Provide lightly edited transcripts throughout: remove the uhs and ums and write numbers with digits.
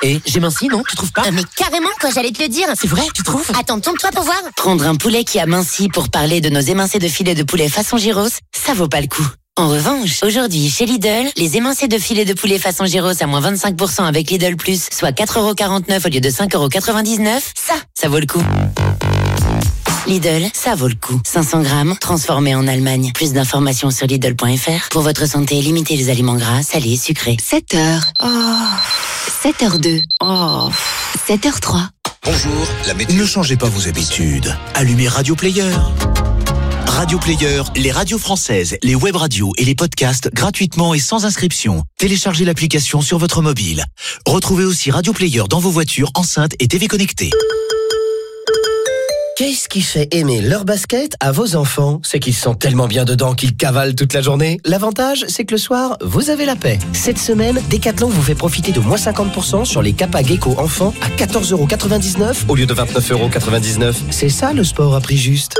Et j'ai minci, non? Tu trouves pas? Mais carrément, quoi, j'allais te le dire. C'est vrai, tu trouves? Attends, tourne-toi pour voir. Prendre un poulet qui a minci pour parler de nos émincés de filet de poulet façon gyros, ça vaut pas le coup. En revanche, aujourd'hui, chez Lidl, les émincés de filet de poulet façon gyros à moins 25% avec Lidl Plus, soit 4,49€ au lieu de 5,99€, ça vaut le coup. Lidl, ça vaut le coup. 500 grammes, transformés en Allemagne. Plus d'informations sur Lidl.fr. Pour votre santé, limitez les aliments gras, salés, sucrés. 7h. 7h02. 7h03. Bonjour, la météo. Ne changez pas vos habitudes. Allumez Radio Player. Radio Player, les radios françaises, les web radios et les podcasts gratuitement et sans inscription. Téléchargez l'application sur votre mobile. Retrouvez aussi Radio Player dans vos voitures, enceintes et TV connectées. Qu'est-ce qui fait aimer leur basket à vos enfants? C'est qu'ils sont tellement bien dedans qu'ils cavalent toute la journée. L'avantage, c'est que le soir, vous avez la paix. Cette semaine, Decathlon vous fait profiter de moins 50% sur les Kappa Gecko enfants à 14,99€ au lieu de 29,99€. C'est ça le sport à prix juste.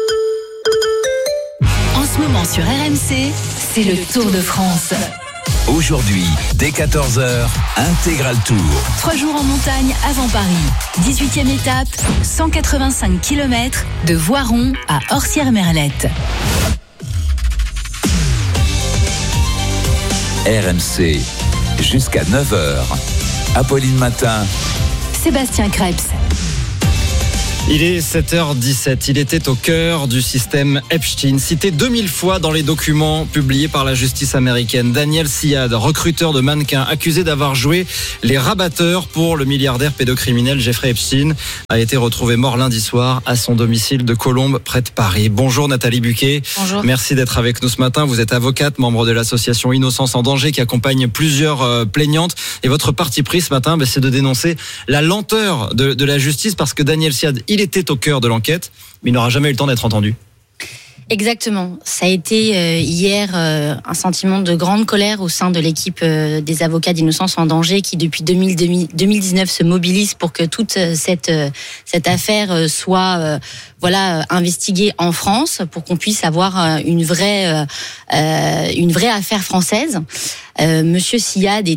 En ce moment sur RMC, c'est le Tour de France. Aujourd'hui, dès 14h, Intégral Tour. 3 jours en montagne avant Paris. 18e étape, 185 km de Voiron à Orsières-Merlette. RMC, jusqu'à 9h. Apolline Matin. Sébastien Krebs. Il est 7h17. Il était au cœur du système Epstein, cité 2000 fois dans les documents publiés par la justice américaine. Daniel Syad, recruteur de mannequins, accusé d'avoir joué les rabatteurs pour le milliardaire pédocriminel Jeffrey Epstein, a été retrouvé mort lundi soir à son domicile de Colombes, près de Paris. Bonjour Nathalie Buquet. Bonjour. Merci d'être avec nous ce matin. Vous êtes avocate, membre de l'association Innocence en danger qui accompagne plusieurs plaignantes. Et votre parti pris ce matin, c'est de dénoncer la lenteur de la justice parce que Daniel Syad, il était au cœur de l'enquête, mais il n'aura jamais eu le temps d'être entendu. Exactement. Ça a été hier un sentiment de grande colère au sein de l'équipe des avocats d'Innocence en danger qui, depuis 2019, se mobilise pour que toute cette affaire soit investiguée en France, pour qu'on puisse avoir une vraie affaire française. Monsieur Syad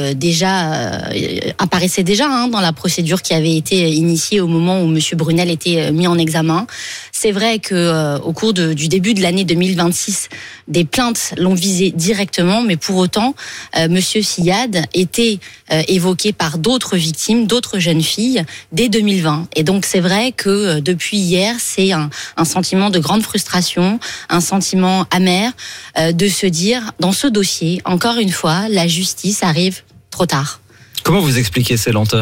apparaissait déjà dans la procédure qui avait été initiée au moment où Monsieur Brunel était mis en examen. C'est vrai que au cours du début de l'année 2026, des plaintes l'ont visé directement, mais pour autant, Monsieur Syad était évoqué par d'autres victimes, d'autres jeunes filles, dès 2020. Et donc c'est vrai que depuis hier, c'est un sentiment de grande frustration, un sentiment amer de se dire, dans ce dossier, encore une fois, la justice arrive trop tard. Comment vous expliquez ces lenteurs ?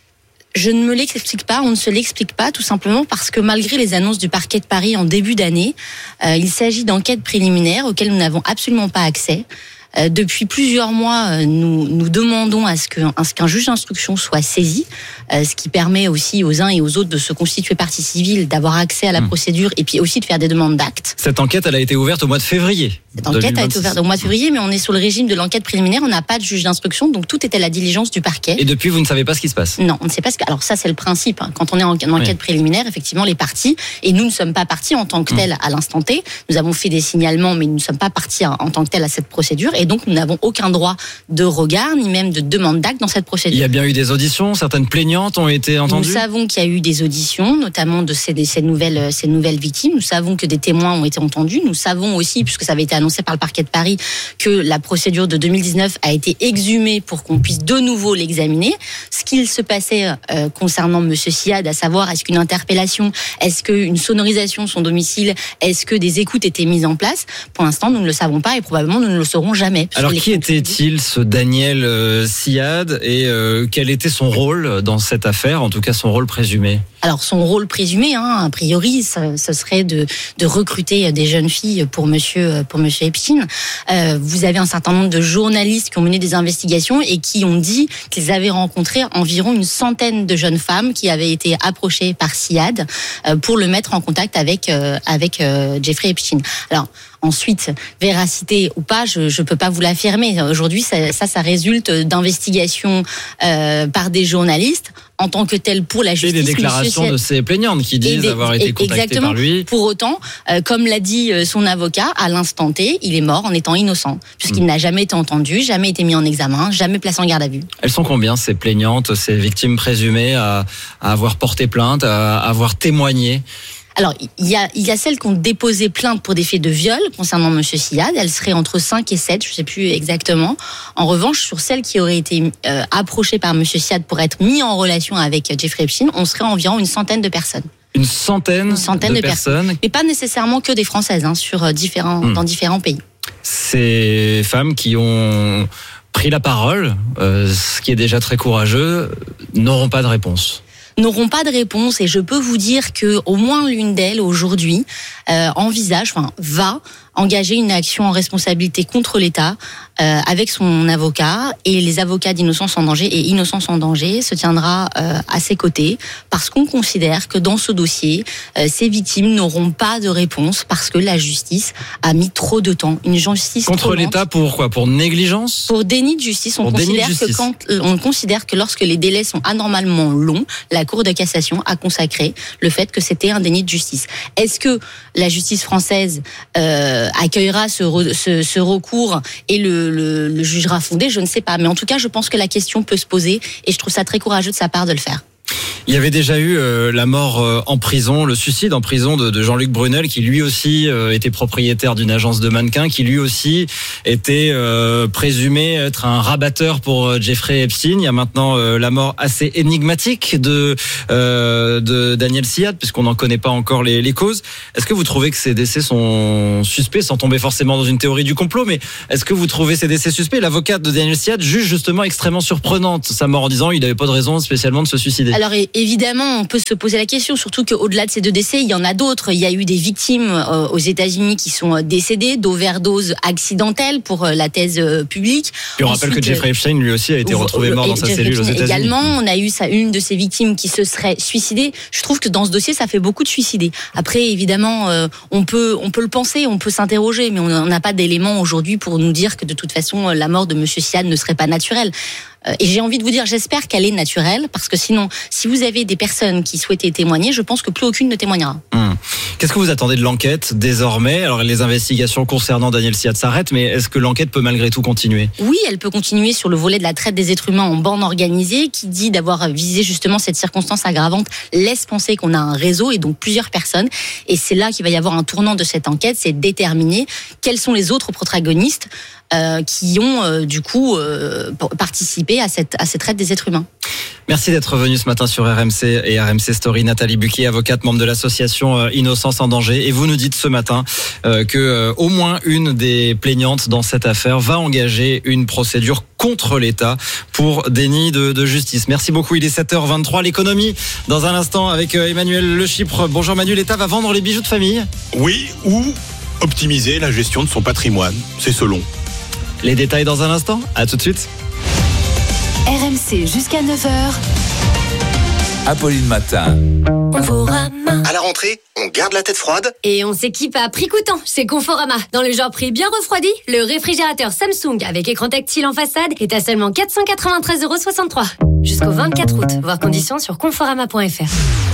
Je ne me l'explique pas, on ne se l'explique pas, tout simplement parce que malgré les annonces du parquet de Paris en début d'année, il s'agit d'enquêtes préliminaires auxquelles nous n'avons absolument pas accès. Depuis plusieurs mois, nous demandons à ce qu'un juge d'instruction soit saisi, ce qui permet aussi aux uns et aux autres de se constituer partie civile, d'avoir accès à la procédure et puis aussi de faire des demandes d'actes. Cette enquête, elle a été ouverte au mois de février. Cette enquête a été ouverte au mois de février, mais on est sur le régime de l'enquête préliminaire, on n'a pas de juge d'instruction, donc tout est à la diligence du parquet. Et depuis, vous ne savez pas ce qui se passe ? Non, on ne sait pas alors ça, c'est le principe. Quand on est en enquête préliminaire, effectivement, les parties, et nous ne sommes pas partis en tant que tels à l'instant T, nous avons fait des signalements, mais nous ne sommes pas partis en tant que tels à cette procédure, et donc nous n'avons aucun droit de regard, ni même de demande d'acte dans cette procédure. Il y a bien eu des auditions, certaines plaignantes ont été entendues. Nous savons qu'il y a eu des auditions, notamment de ces nouvelles victimes. Nous savons que des témoins ont été entendus. Nous savons aussi, puisque ça avait été annoncé par le parquet de Paris, que la procédure de 2019 a été exhumée pour qu'on puisse de nouveau l'examiner. Ce qu'il se passait concernant Monsieur Syad, à savoir est-ce qu'une interpellation, est-ce qu'une sonorisation de son domicile, est-ce que des écoutes étaient mises en place, pour l'instant nous ne le savons pas et probablement nous ne le saurons jamais. Alors qui était-il ce Daniel Syad et quel était son rôle dans cette affaire, en tout cas son rôle présumé ? Alors son rôle présumé, a priori, ce serait de recruter des jeunes filles pour Monsieur Epstein. Vous avez un certain nombre de journalistes qui ont mené des investigations et qui ont dit qu'ils avaient rencontré environ une centaine de jeunes femmes qui avaient été approchées par SIAD pour le mettre en contact avec Jeffrey Epstein. Alors ensuite, véracité ou pas, je peux pas vous l'affirmer. Aujourd'hui, ça résulte d'investigations par des journalistes. En tant que tel, pour la justice, et des déclarations de ces plaignantes qui disent avoir été contactées par lui. Pour autant, comme l'a dit son avocat, à l'instant T, il est mort en étant innocent, puisqu'il n'a jamais été entendu, jamais été mis en examen, jamais placé en garde à vue. Elles sont combien, ces plaignantes, ces victimes présumées à avoir porté plainte, à avoir témoigné ? Alors, il y a celles qui ont déposé plainte pour des faits de viol concernant Monsieur Siad. Elles seraient entre 5 et 7, je ne sais plus exactement. En revanche, sur celles qui auraient été approchées par Monsieur Siad pour être mis en relation avec Jeffrey Epstein, on serait environ une centaine de personnes. Une centaine de personnes. Mais pas nécessairement que des Françaises, dans différents pays. Ces femmes qui ont pris la parole, ce qui est déjà très courageux, n'auront pas de réponse. Et je peux vous dire que au moins l'une d'elles aujourd'hui va engager une action en responsabilité contre l'État avec son avocat, et les avocats d'Innocence en danger et Innocence en danger se tiendra à ses côtés, parce qu'on considère que dans ce dossier, ces victimes n'auront pas de réponse parce que la justice a mis trop de temps. Une justice contre l'État pour quoi ? Pour négligence ? Pour déni de justice. On considère que lorsque les délais sont anormalement longs, la Cour de cassation a consacré le fait que c'était un déni de justice. Est-ce que la justice française accueillera ce recours et le jugera fondé ? Je ne sais pas. Mais en tout cas, je pense que la question peut se poser, et je trouve ça très courageux de sa part de le faire. Il y avait déjà eu la mort en prison, le suicide en prison de Jean-Luc Brunel, qui lui aussi était propriétaire d'une agence de mannequins, qui lui aussi était présumé être un rabatteur pour Jeffrey Epstein. Il y a maintenant la mort assez énigmatique de Daniel Siad, puisqu'on n'en connaît pas encore les causes. Est-ce que vous trouvez que ces décès sont suspects, sans tomber forcément dans une théorie du complot, mais est-ce que vous trouvez ces décès suspects ? L'avocate de Daniel Siad juge justement extrêmement surprenante sa mort, en disant qu'il n'avait pas de raison spécialement de se suicider. Alors évidemment, on peut se poser la question, surtout qu'au-delà de ces deux décès, il y en a d'autres. Il y a eu des victimes aux États-Unis qui sont décédées d'overdose accidentelle pour la thèse publique. Puis on rappelle que Jeffrey Epstein, lui aussi, a été retrouvé mort dans sa cellule aux États-Unis. Également, on a eu une de ces victimes qui se serait suicidée. Je trouve que dans ce dossier, ça fait beaucoup de suicidés. Après, évidemment, on peut le penser, on peut s'interroger, mais on n'a pas d'éléments aujourd'hui pour nous dire que de toute façon, la mort de Monsieur Siad ne serait pas naturelle. Et j'ai envie de vous dire, j'espère qu'elle est naturelle, parce que sinon, si vous avez des personnes qui souhaitaient témoigner, je pense que plus aucune ne témoignera. Qu'est-ce que vous attendez de l'enquête désormais ? Alors, les investigations concernant Daniel Siad s'arrêtent, mais est-ce que l'enquête peut malgré tout continuer ? Oui, elle peut continuer sur le volet de la traite des êtres humains en bande organisée, qui dit d'avoir visé justement cette circonstance aggravante laisse penser qu'on a un réseau et donc plusieurs personnes. Et c'est là qu'il va y avoir un tournant de cette enquête, c'est déterminer quels sont les autres protagonistes qui ont du coup participé à cette traite des êtres humains. Merci d'être venu ce matin sur RMC et RMC Story. Nathalie Buquet, avocate, membre de l'association Innocence en danger. Et vous nous dites ce matin que au moins une des plaignantes dans cette affaire va engager une procédure contre l'État pour déni de justice. Merci beaucoup. Il est 7h23. L'économie, dans un instant, avec Emmanuel Le Chypre. Bonjour Manu, l'État va vendre les bijoux de famille ? Oui, ou optimiser la gestion de son patrimoine. C'est selon. Les détails dans un instant. À tout de suite. RMC jusqu'à 9h. Apolline Matin. Conforama. À la rentrée, on garde la tête froide Et on s'équipe à prix coûtant chez Conforama. Dans le genre prix bien refroidi, le réfrigérateur Samsung avec écran tactile en façade est à seulement 493,63 €. Jusqu'au 24 août. Voir conditions sur conforama.fr.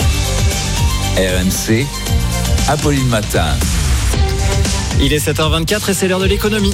RMC, Apolline Matin. Il est 7h24 et c'est l'heure de l'économie.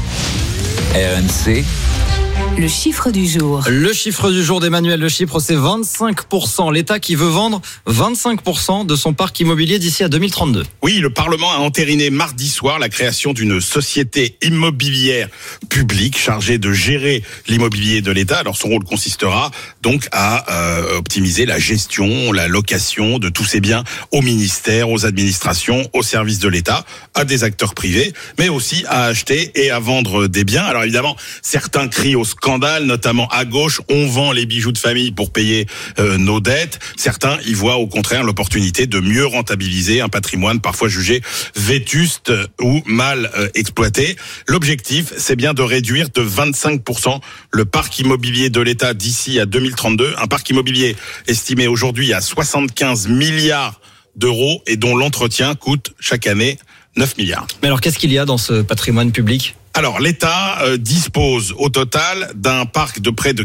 RMC. Le chiffre du jour. Le chiffre du jour d'Emmanuel Le Chypre, c'est 25%. L'État qui veut vendre 25% de son parc immobilier d'ici à 2032. Oui, le Parlement a entériné mardi soir la création d'une société immobilière publique chargée de gérer l'immobilier de l'État. Alors son rôle consistera donc à optimiser la gestion, la location de tous ces biens aux ministères, aux administrations, aux services de l'État, à des acteurs privés, mais aussi à acheter et à vendre des biens. Alors évidemment, certains crient au au scandale, notamment à gauche. On vend les bijoux de famille pour payer nos dettes. Certains y voient au contraire l'opportunité de mieux rentabiliser un patrimoine parfois jugé vétuste ou mal exploité. L'objectif, c'est bien de réduire de 25% le parc immobilier de l'État d'ici à 2032. Un parc immobilier estimé aujourd'hui à 75 milliards d'euros et dont l'entretien coûte chaque année 9 milliards. Mais alors, qu'est-ce qu'il y a dans ce patrimoine public ? Alors, l'État dispose au total d'un parc de près de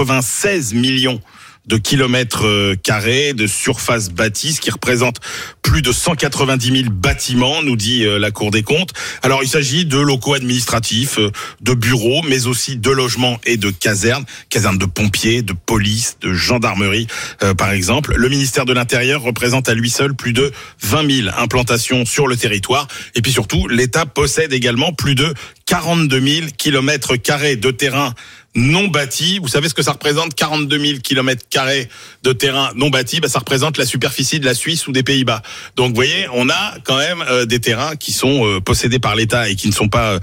96 millions de kilomètres carrés de surface bâtie, ce qui représente plus de 190 000 bâtiments, nous dit la Cour des comptes. Alors, il s'agit de locaux administratifs, de bureaux, mais aussi de logements et de casernes de pompiers, de police, de gendarmerie, par exemple. Le ministère de l'Intérieur représente à lui seul plus de 20 000 implantations sur le territoire. Et puis surtout, l'État possède également plus de 42 000 kilomètres carrés de terrain non bâti. Vous savez ce que ça représente, 42 000 kilomètres carrés de terrain non bâti? Ça représente la superficie de la Suisse ou des Pays-Bas. Donc, vous voyez, on a quand même des terrains qui sont possédés par l'État et qui ne sont pas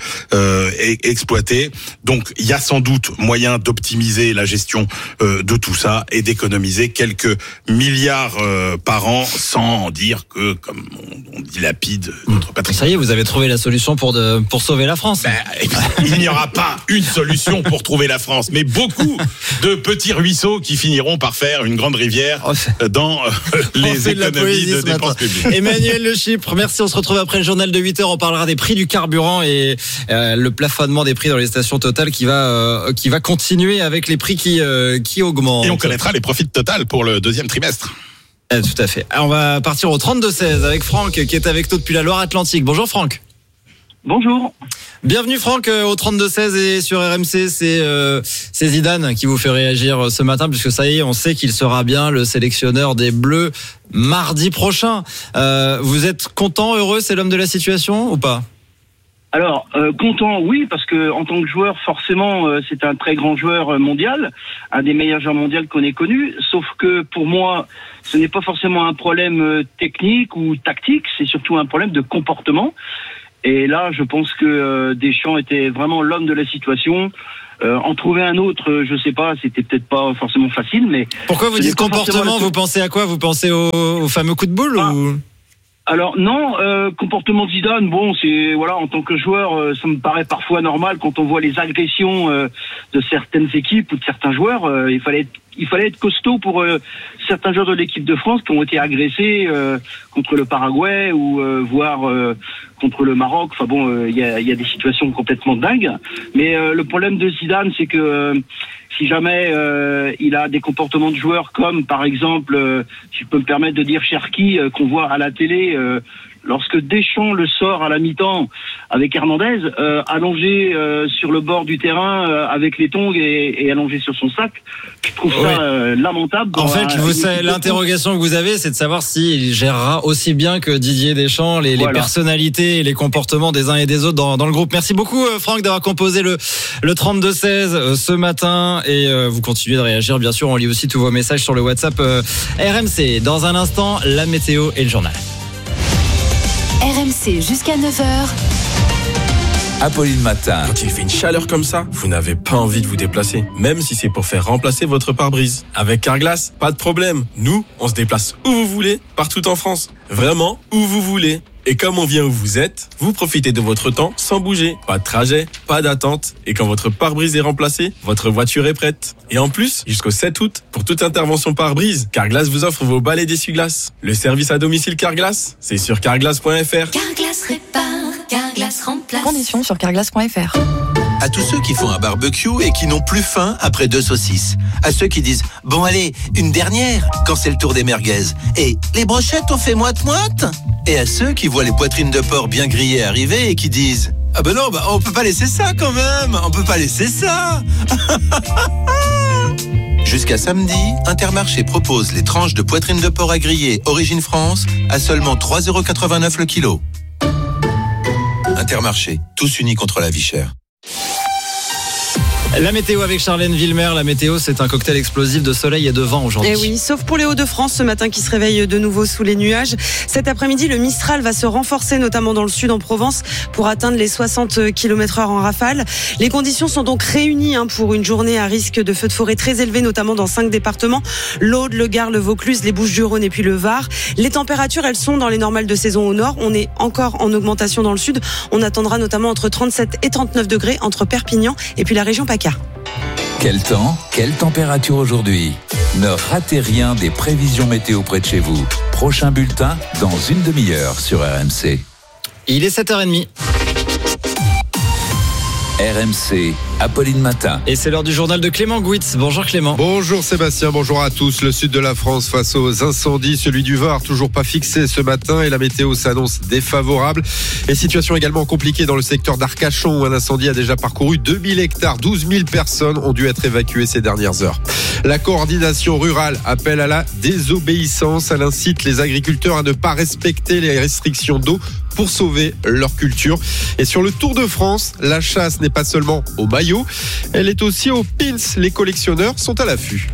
exploités. Donc, il y a sans doute moyen d'optimiser la gestion de tout ça et d'économiser quelques milliards par an sans dire que, comme on dilapide notre patrimoine. Ça y est, vous avez trouvé la solution pour sauver la France. Il n'y aura pas une solution pour trouver la France, mais beaucoup de petits ruisseaux qui finiront par faire une grande rivière dans les économies de dépenses publiques. Emmanuel Le Chypre, merci. On se retrouve après le journal de 8h. On parlera des prix du carburant et le plafonnement des prix dans les stations Total qui va continuer avec les prix qui augmentent. Et on connaîtra les profits de Total pour le deuxième trimestre. Tout à fait. Alors, on va partir au 32-16 avec Franck qui est avec nous depuis la Loire-Atlantique. Bonjour Franck. Bonjour. Bienvenue Franck au 32-16 et sur RMC, c'est Zidane qui vous fait réagir ce matin puisque ça y est, on sait qu'il sera bien le sélectionneur des Bleus mardi prochain. Vous êtes content, heureux, c'est l'homme de la situation ou pas ? Alors, content, oui, parce que en tant que joueur, forcément, c'est un très grand joueur mondial, un des meilleurs joueurs mondiaux qu'on ait connu, sauf que pour moi, ce n'est pas forcément un problème technique ou tactique, c'est surtout un problème de comportement. Et là, je pense que Deschamps était vraiment l'homme de la situation. En trouver un autre, je sais pas, c'était peut-être pas forcément facile, mais... Pourquoi vous dites comportement, vous pensez à quoi ? Vous pensez au fameux coup de boule ou... Alors non, comportement de Zidane, bon, c'est voilà, en tant que joueur, ça me paraît parfois normal quand on voit les agressions de certaines équipes ou de certains joueurs. Il fallait être costaud pour certains joueurs de l'équipe de France qui ont été agressés contre le Paraguay ou voire contre le Maroc. Enfin bon, il y a des situations complètement dingues. Mais le problème de Zidane, c'est que si jamais il a des comportements de joueurs comme, par exemple, si je peux me permettre de dire Cherki, qu'on voit à la télé, lorsque Deschamps le sort à la mi-temps avec Hernandez, allongé sur le bord du terrain avec les tongs et allongé sur son sac, je trouve ça lamentable. En fait, l'interrogation que vous avez, c'est de savoir s'il gérera aussi bien que Didier Deschamps les personnalités et les comportements des uns et des autres dans le groupe. Merci beaucoup Franck d'avoir composé le 32-16 ce matin et vous continuez de réagir. Bien sûr, on lit aussi tous vos messages sur le WhatsApp RMC. Dans un instant, la météo et le journal. RMC jusqu'à 9h. Apolline Matin. Quand il fait une chaleur comme ça, vous n'avez pas envie de vous déplacer, même si c'est pour faire remplacer votre pare-brise. Avec Carglass, pas de problème. Nous, on se déplace où vous voulez, partout en France. Vraiment, où vous voulez. Et comme on vient où vous êtes, vous profitez de votre temps sans bouger. Pas de trajet, pas d'attente. Et quand votre pare-brise est remplacé, votre voiture est prête. Et en plus, jusqu'au 7 août, pour toute intervention pare-brise, Carglass vous offre vos balais d'essuie-glace. Le service à domicile Carglass, c'est sur carglass.fr. Carglass répare, Carglass remplace. Conditions sur carglass.fr. À tous ceux qui font un barbecue et qui n'ont plus faim après 2 saucisses. À ceux qui disent « Bon allez, une dernière » quand c'est le tour des merguez. Et « Les brochettes on fait moite-moite » Et à ceux qui voient les poitrines de porc bien grillées arriver et qui disent « Ah ben non, on peut pas laisser ça quand même, on peut pas laisser ça » Jusqu'à samedi, Intermarché propose les tranches de poitrine de porc à griller Origine France à seulement 3,89 € le kilo. Intermarché, tous unis contre la vie chère. La météo avec Charlène Villemer. La météo, c'est un cocktail explosif de soleil et de vent aujourd'hui. Et oui, sauf pour les Hauts-de-France ce matin qui se réveillent de nouveau sous les nuages. Cet après-midi, le Mistral va se renforcer, notamment dans le sud en Provence, pour atteindre les 60 km/h en rafale. Les conditions sont donc réunies pour une journée à risque de feux de forêt très élevé, notamment dans 5 départements, l'Aude, le Gard, le Vaucluse, les Bouches-du-Rhône et puis le Var. Les températures, elles sont dans les normales de saison au nord. On est encore en augmentation dans le sud. On attendra notamment entre 37 et 39 degrés entre Perpignan et puis la région PACA. Quel temps, quelle température aujourd'hui? Ne ratez rien des prévisions météo près de chez vous. Prochain bulletin dans une demi-heure sur RMC. Il est 7h30. RMC, Apolline Matin. Et c'est l'heure du journal de Clément Gouitz. Bonjour Clément. Bonjour Sébastien, bonjour à tous. Le sud de la France face aux incendies, celui du Var toujours pas fixé ce matin et la météo s'annonce défavorable. Et situation également compliquée dans le secteur d'Arcachon où un incendie a déjà parcouru 2000 hectares. 12 000 personnes ont dû être évacuées ces dernières heures. La coordination rurale appelle à la désobéissance. Elle incite les agriculteurs à ne pas respecter les restrictions d'eau pour sauver leur culture. Et sur le Tour de France, la chasse n'est pas seulement au maillot, elle est aussi aux pins. Les collectionneurs sont à l'affût.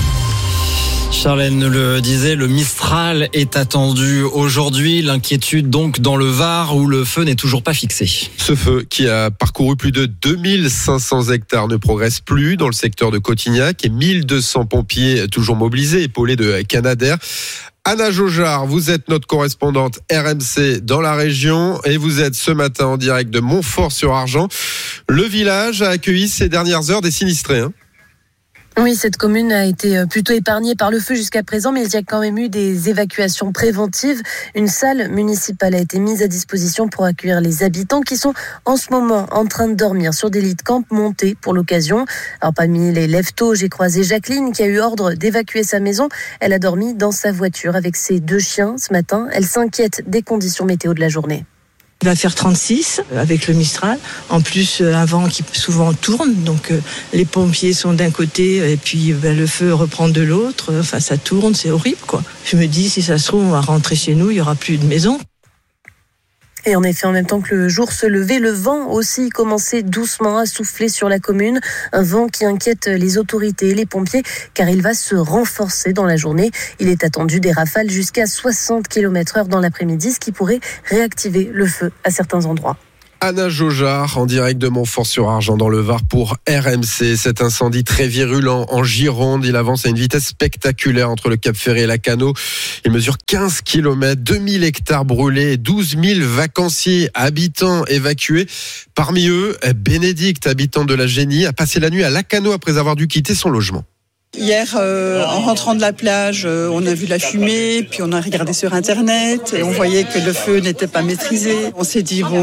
Charlène le disait, le Mistral est attendu aujourd'hui. L'inquiétude donc dans le Var où le feu n'est toujours pas fixé. Ce feu qui a parcouru plus de 2500 hectares ne progresse plus dans le secteur de Cotignac et 1200 pompiers toujours mobilisés, épaulés de Canadair. Anna Jaujard, vous êtes notre correspondante RMC dans la région et vous êtes ce matin en direct de Montfort-sur-Argent. Le village a accueilli ces dernières heures des sinistrés. Oui, cette commune a été plutôt épargnée par le feu jusqu'à présent, mais il y a quand même eu des évacuations préventives. Une salle municipale a été mise à disposition pour accueillir les habitants qui sont en ce moment en train de dormir sur des lits de camp montés pour l'occasion. Alors parmi les lève-tôt, j'ai croisé Jacqueline qui a eu ordre d'évacuer sa maison. Elle a dormi dans sa voiture avec ses 2 chiens ce matin. Elle s'inquiète des conditions météo de la journée. Il va faire 36 avec le Mistral. En plus, un vent qui souvent tourne. Donc, les pompiers sont d'un côté et puis le feu reprend de l'autre. Enfin, ça tourne, c'est horrible, quoi. Je me dis, si ça se trouve, on va rentrer chez nous, il n'y aura plus de maison. Et en effet, en même temps que le jour se levait, le vent aussi commençait doucement à souffler sur la commune. Un vent qui inquiète les autorités et les pompiers car il va se renforcer dans la journée. Il est attendu des rafales jusqu'à 60 km/h dans l'après-midi, ce qui pourrait réactiver le feu à certains endroits. Anna Jaujard en direct de Montfort-sur-Argent dans le Var pour RMC. Cet incendie très virulent en Gironde, il avance à une vitesse spectaculaire entre le Cap Ferré et la Cano. Il mesure 15 km, 2000 hectares brûlés, 12 000 vacanciers, habitants évacués. Parmi eux, Bénédicte, habitant de la Génie, a passé la nuit à la Cano après avoir dû quitter son logement. Hier, en rentrant de la plage, on a vu la fumée, puis on a regardé sur Internet et on voyait que le feu n'était pas maîtrisé. On s'est dit, bon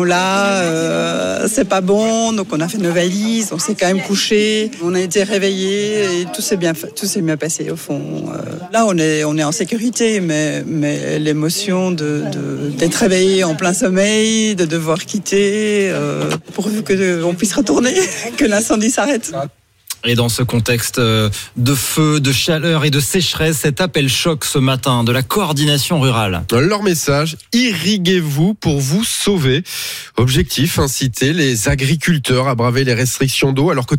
là, c'est pas bon, donc on a fait nos valises, on s'est quand même couché. On a été réveillés et tout s'est bien passé au fond. Là, on est en sécurité, mais l'émotion d'être réveillé en plein sommeil, de devoir quitter, pourvu qu'on puisse retourner, que l'incendie s'arrête. Et dans ce contexte de feu, de chaleur et de sécheresse, cet appel choc ce matin de la coordination rurale. Leur message, irriguez-vous pour vous sauver. Objectif, inciter les agriculteurs à braver les restrictions d'eau alors que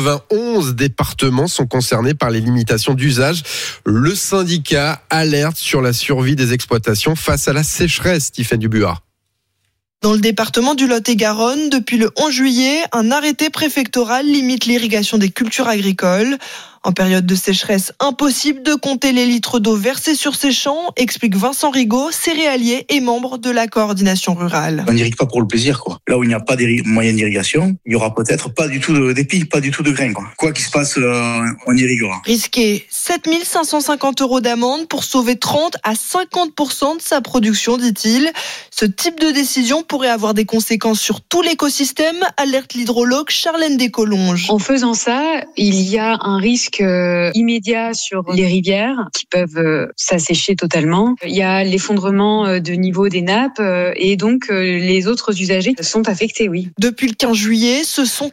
91 départements sont concernés par les limitations d'usage. Le syndicat alerte sur la survie des exploitations face à la sécheresse, Tiffaine Dubuart. Dans le département du Lot-et-Garonne, depuis le 11 juillet, un arrêté préfectoral limite l'irrigation des cultures agricoles. En période de sécheresse, impossible de compter les litres d'eau versés sur ces champs, explique Vincent Rigaud, céréalier et membre de la coordination rurale. On n'irrigue pas pour le plaisir, quoi. Là où il n'y a pas de moyen d'irrigation, il y aura peut-être pas du tout d'épis, pas du tout de grains, quoi. Quoi qu'il se passe, on irriguera. Risqué 7 550 € d'amende pour sauver 30 à 50% de sa production, dit-il. Ce type de décision pourrait avoir des conséquences sur tout l'écosystème, alerte l'hydrologue Charlène Descolonges. En faisant ça, il y a un risque risque immédiat sur les rivières qui peuvent s'assécher totalement. Il y a l'effondrement de niveau des nappes et donc les autres usagers sont affectés, oui. Depuis le 15 juillet, ce sont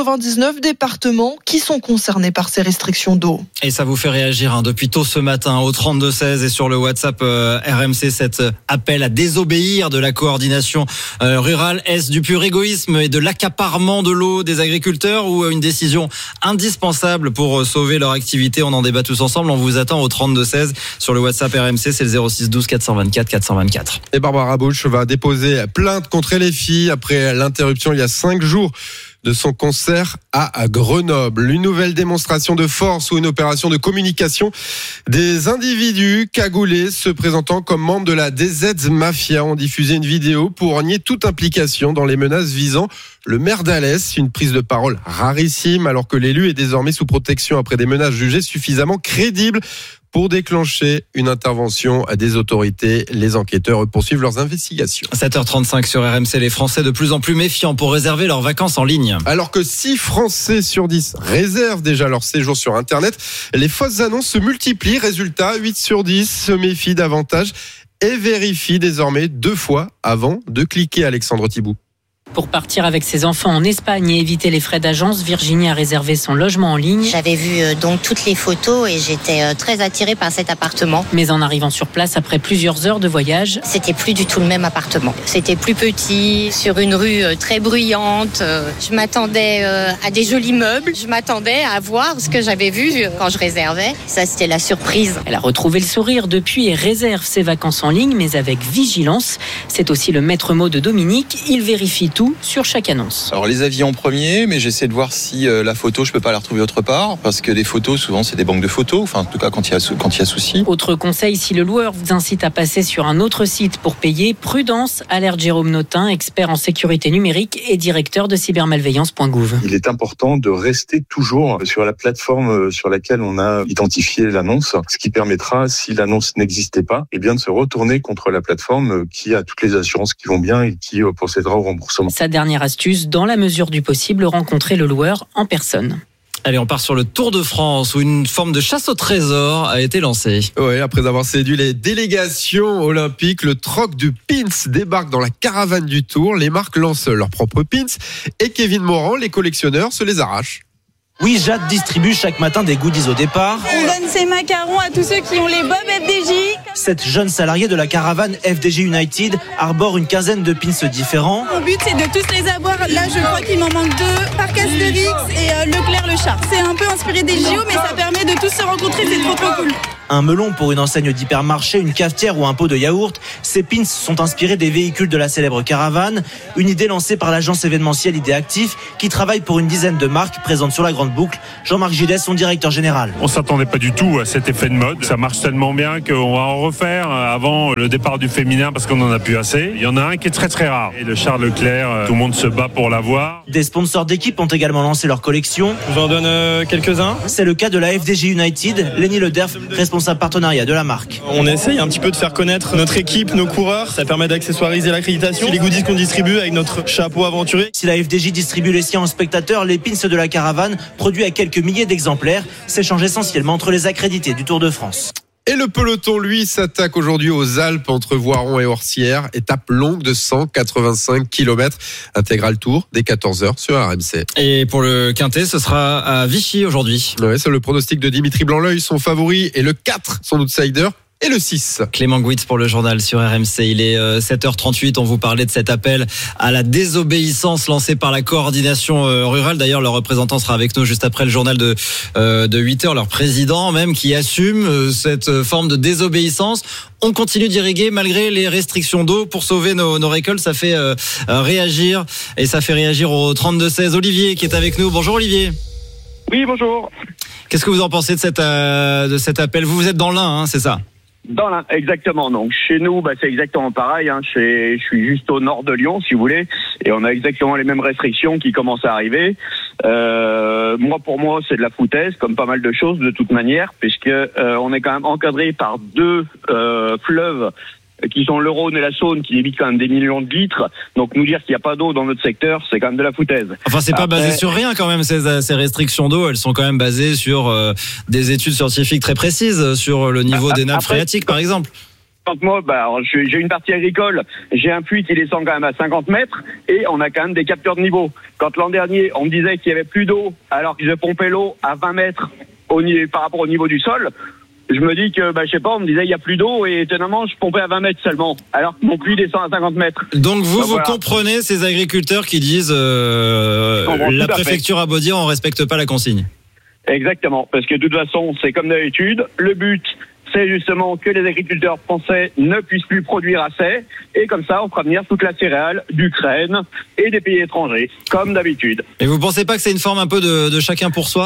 99 départements qui sont concernés par ces restrictions d'eau. Et ça vous fait réagir depuis tôt ce matin au 32-16 et sur le WhatsApp RMC, cet appel à désobéir de la coordination rurale. Est-ce du pur égoïsme et de l'accaparement de l'eau des agriculteurs ou une décision indispensable pour sauver leur activité? On en débat tous ensemble. On vous attend au 32-16 sur le WhatsApp RMC, c'est le 06 12 424 424. Et Barbara Bush va déposer plainte contre LFI après l'interruption il y a 5 jours de son concert à Grenoble. Une nouvelle démonstration de force ou une opération de communication. Des individus cagoulés se présentant comme membres de la DZ Mafia ont diffusé une vidéo pour nier toute implication dans les menaces visant le maire d'Alès. Une prise de parole rarissime alors que l'élu est désormais sous protection après des menaces jugées suffisamment crédibles pour déclencher une intervention des autorités. Les enquêteurs poursuivent leurs investigations. 7h35 sur RMC, les Français de plus en plus méfiants pour réserver leurs vacances en ligne. Alors que 6 Français sur 10 réservent déjà leur séjour sur Internet, les fausses annonces se multiplient. Résultat, 8 sur 10 se méfient davantage et vérifient désormais 2 fois avant de cliquer. Alexandre Thibault. Pour partir avec ses enfants en Espagne et éviter les frais d'agence, Virginie a réservé son logement en ligne. J'avais vu donc toutes les photos et j'étais très attirée par cet appartement. Mais en arrivant sur place, après plusieurs heures de voyage, c'était plus du tout le même appartement. C'était plus petit, sur une rue très bruyante. Je m'attendais à des jolis meubles. Je m'attendais à voir ce que j'avais vu quand je réservais. Ça, c'était la surprise. Elle a retrouvé le sourire depuis et réserve ses vacances en ligne, mais avec vigilance. C'est aussi le maître mot de Dominique. Il vérifie tout sur chaque annonce. Alors les avis en premier, mais j'essaie de voir si la photo je peux pas la retrouver autre part, parce que les photos souvent c'est des banques de photos, enfin en tout cas quand il y a souci. Autre conseil, si le loueur vous incite à passer sur un autre site pour payer, prudence, alerte Jérôme Notin, expert en sécurité numérique et directeur de cybermalveillance.gouv. Il est important de rester toujours sur la plateforme sur laquelle on a identifié l'annonce, ce qui permettra, si l'annonce n'existait pas, eh bien de se retourner contre la plateforme qui a toutes les assurances qui vont bien et qui procédera au remboursement. Sa dernière astuce, dans la mesure du possible, rencontrer le loueur en personne. Allez, on part sur le Tour de France où une forme de chasse au trésor a été lancée. Oui, après avoir séduit les délégations olympiques, le troc du pins débarque dans la caravane du Tour. Les marques lancent leurs propres pins et Kevin Morand, les collectionneurs, se les arrachent. Oui, Jade distribue chaque matin des goodies au départ. On donne ces macarons à tous ceux qui ont les bobs FDJ. Cette jeune salariée de la caravane FDJ United arbore une quinzaine de pins différents. Mon but, c'est de tous les avoir. Là, je crois qu'il m'en manque 2. Parc Astérix et Leclerc le Char. C'est un peu inspiré des JO, mais ça permet de tous se rencontrer. C'est trop cool. Un melon pour une enseigne d'hypermarché, une cafetière ou un pot de yaourt. Ces pins sont inspirés des véhicules de la célèbre caravane. Une idée lancée par l'agence événementielle Idée Actif qui travaille pour une dizaine de marques présentes sur la Grande Boucle. Jean-Marc Gillet, son directeur général. On s'attendait pas du tout à cet effet de mode. Ça marche tellement bien qu'on va en refaire avant le départ du féminin parce qu'on en a plus assez. Il y en a un qui est très très rare. Et le Charles Leclerc, tout le monde se bat pour l'avoir. Des sponsors d'équipe ont également lancé leur collection. Je vous en donne quelques-uns. C'est le cas de la FDJ United. Lenny Lederf, responsable partenariat de la marque. On essaye un petit peu de faire connaître notre équipe, nos coureurs. Ça permet d'accessoiriser l'accréditation. Les goodies qu'on distribue avec notre chapeau aventurier. Si la FDJ distribue les siens aux spectateurs, les pins de la caravane, produits à quelques milliers d'exemplaires, s'échangent essentiellement entre les accrédités du Tour de France. Et le peloton, lui, s'attaque aujourd'hui aux Alpes entre Voiron et Orsières. Étape longue de 185 km. Intégral Tour dès 14h sur RMC. Et pour le Quintet, ce sera à Vichy aujourd'hui. Ouais, c'est le pronostic de Dimitri Blanc-L'Oeil, son favori, et le 4, son outsider. Et le 6. Clément Gouitz pour le journal sur RMC. Il est 7h38. On vous parlait de cet appel à la désobéissance lancé par la coordination rurale. D'ailleurs, leur représentant sera avec nous juste après le journal de 8h. Leur président même qui assume cette forme de désobéissance. On continue d'irriguer malgré les restrictions d'eau pour sauver nos récoltes. Ça fait réagir et ça fait réagir au 32-16. Olivier qui est avec nous. Bonjour Olivier. Oui, bonjour. Qu'est-ce que vous en pensez de cet appel? Vous êtes dans l'Ain, hein, c'est ça? Dans l'Ain, exactement. Donc chez nous, c'est exactement pareil. Je suis juste au nord de Lyon, si vous voulez, et on a exactement les mêmes restrictions qui commencent à arriver. Pour moi, c'est de la foutaise, comme pas mal de choses de toute manière, puisque on est quand même encadré par 2 fleuves qui sont le Rhône et la Saône, qui évitent quand même des millions de litres. Donc nous dire qu'il n'y a pas d'eau dans notre secteur, c'est quand même de la foutaise. Enfin, c'est pas basé sur rien quand même, ces restrictions d'eau, elles sont quand même basées sur des études scientifiques très précises, sur le niveau des nappes phréatiques par exemple. Quand moi, j'ai une partie agricole, j'ai un puits qui descend quand même à 50 mètres et on a quand même des capteurs de niveau. Quand l'an dernier, on me disait qu'il y avait plus d'eau alors que je pompais l'eau à 20 mètres par rapport au niveau du sol, je me dis que, je sais pas, on me disait il y a plus d'eau et étonnamment, je pompais à 20 mètres seulement alors que mon puits descend à 50 mètres. Donc vous comprenez ces agriculteurs qui disent la préfecture a beau dire on respecte pas la consigne. Exactement, parce que de toute façon, c'est comme d'habitude, le but c'est justement que les agriculteurs français ne puissent plus produire assez, et comme ça, on fera venir toute la céréale d'Ukraine et des pays étrangers, comme d'habitude. Et vous pensez pas que c'est une forme un peu de chacun pour soi ?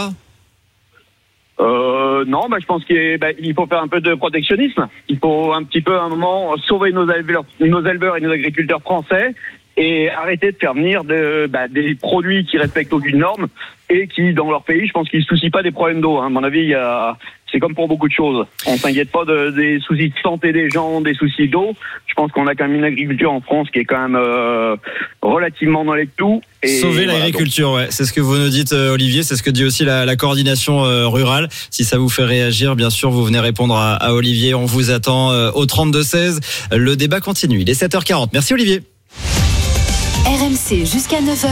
Non, je pense qu'il faut faire un peu de protectionnisme. Il faut un petit peu, à un moment, sauver nos éleveurs et nos agriculteurs français, et arrêter de faire venir des produits qui respectent aucune norme, et qui, dans leur pays, je pense qu'ils ne se soucient pas des problèmes d'eau. À mon avis, c'est comme pour beaucoup de choses. On ne s'inquiète pas des soucis de santé des gens, des soucis d'eau. Je pense qu'on a quand même une agriculture en France qui est quand même relativement dans les clous. Sauver l'agriculture, ouais. C'est ce que vous nous dites, Olivier. C'est ce que dit aussi la coordination rurale. Si ça vous fait réagir, bien sûr, vous venez répondre à Olivier. On vous attend au 32-16. Le débat continue. Il est 7h40. Merci, Olivier. RMC jusqu'à 9h.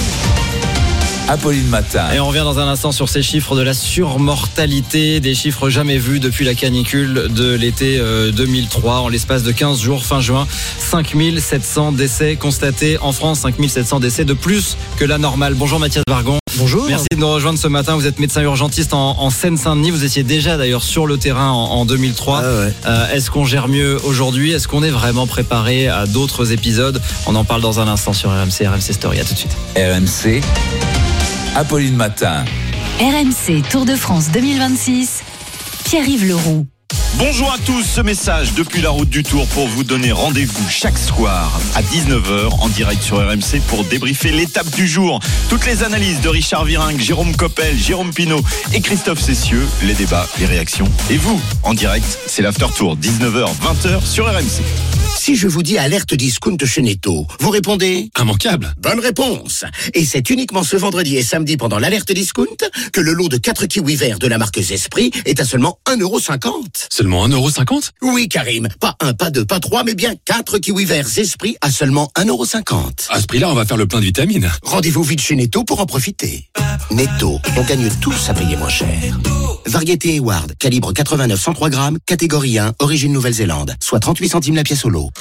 Apolline Matin. Et on revient dans un instant sur ces chiffres de la surmortalité, des chiffres jamais vus depuis la canicule de l'été 2003. En l'espace de 15 jours, fin juin, 5700 décès constatés en France, 5700 décès de plus que la normale. Bonjour Mathias Vargon. Bonjour. Merci de nous rejoindre ce matin. Vous êtes médecin urgentiste en Seine-Saint-Denis. Vous étiez déjà d'ailleurs sur le terrain en 2003. Est-ce qu'on gère mieux aujourd'hui ? Est-ce qu'on est vraiment préparé à d'autres épisodes ? On en parle dans un instant sur RMC Story. À tout de suite. RMC, Apolline Matin. RMC Tour de France 2026, Pierre-Yves Leroux. Bonjour à tous, ce message depuis la route du Tour pour vous donner rendez-vous chaque soir à 19h en direct sur RMC pour débriefer l'étape du jour. Toutes les analyses de Richard Virenque, Jérôme Coppel, Jérôme Pinault et Christophe Cessieux, les débats, les réactions. Et vous, en direct, c'est l'After Tour, 19h, 20h sur RMC. Si je vous dis alerte discount chez Netto, vous répondez immanquable. Bonne réponse. Et c'est uniquement ce vendredi et samedi pendant l'alerte discount que le lot de 4 kiwis verts de la marque Zespri est à seulement 1,50€. Seulement 1,50€ ? Oui, Karim. Pas 1, pas 2, pas 3, mais bien 4 kiwis verts Zespri à seulement 1,50€. À ce prix-là, on va faire le plein de vitamines. Rendez-vous vite chez Netto pour en profiter. Netto, on gagne tous à payer moins cher. Variété Hayward, calibre 89-103 grammes, catégorie 1, origine Nouvelle-Zélande, soit 38 centimes la pièce au lot.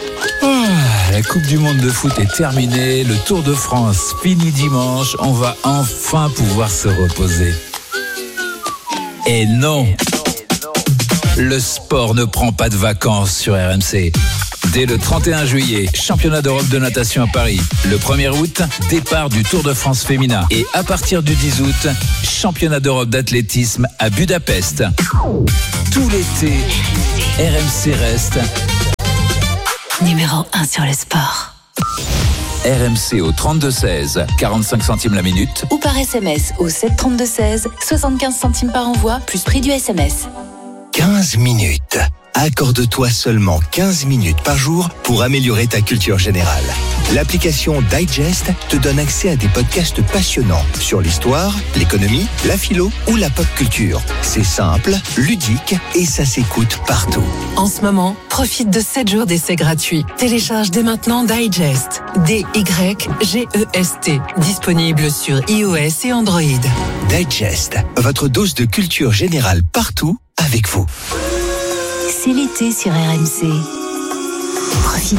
La Coupe du Monde de foot est terminée, le Tour de France fini dimanche, on va enfin pouvoir se reposer. Et non, le sport ne prend pas de vacances sur RMC. Dès le 31 juillet, championnat d'Europe de natation à Paris. Le 1er août, départ du Tour de France féminin. Et à partir du 10 août, championnat d'Europe d'athlétisme à Budapest. Tout l'été, RMC reste numéro 1 sur le sport. RMC au 32-16, 45 centimes la minute. Ou par SMS au 732-16, 75 centimes par envoi, plus prix du SMS. 15 minutes. Accorde-toi seulement 15 minutes par jour pour améliorer ta culture générale. L'application Digest te donne accès à des podcasts passionnants sur l'histoire, l'économie, la philo ou la pop culture. C'est simple, ludique et ça s'écoute partout. En ce moment, profite de 7 jours d'essai gratuit. Télécharge dès maintenant Digest. D-Y-G-E-S-T. Disponible sur iOS et Android. Digest, votre dose de culture générale partout avec vous. C'est l'été sur RMC. Profite.